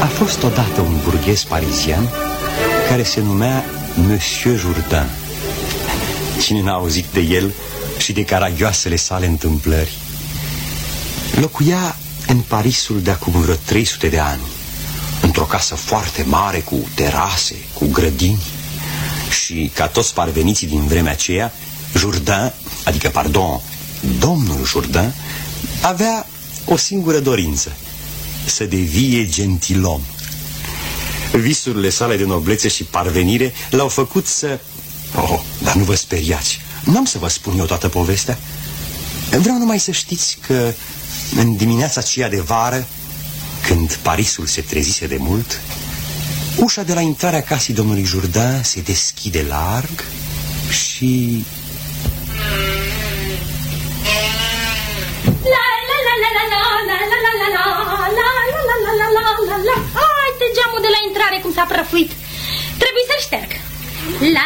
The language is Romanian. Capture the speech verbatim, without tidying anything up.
A fost odată un burghez parizian care se numea Monsieur Jourdain. Cine n-a auzit de el și de caragioasele sale întâmplări? Locuia în Parisul de acum vreo trei sute de ani, într-o casă foarte mare, cu terase, cu grădini. Și ca toți parveniții din vremea aceea, Jourdain, adică, pardon, domnul Jourdain, avea o singură dorință: să devie gentilom. Visurile sale de noblețe și parvenire l-au făcut să... Oh, dar nu vă speriați, n-am să vă spun eu toată povestea. Vreau numai să știți că în dimineața aceea de vară, când Parisul se trezise de mult, ușa de la intrarea casei domnului Jourdain se deschide larg și... La la la la la la la la la la la la la la la la la. Haide, geamul de la intrare cum s-a prăfuit. Trebuie să-l șterg. La